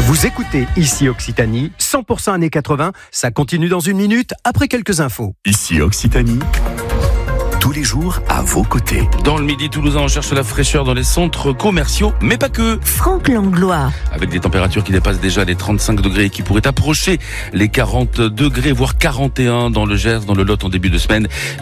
Vous écoutez Ici Occitanie, 100% années 80, ça continue dans une minute après quelques infos. Ici Occitanie, tous les jours à vos côtés. Dans le Midi toulousain, on cherche la fraîcheur dans les centres commerciaux, mais pas que. Franck Langlois. Avec des températures qui dépassent déjà les 35 degrés et qui pourraient approcher les 40 degrés, voire 41 dans le Gers, dans le Lot en début de semaine.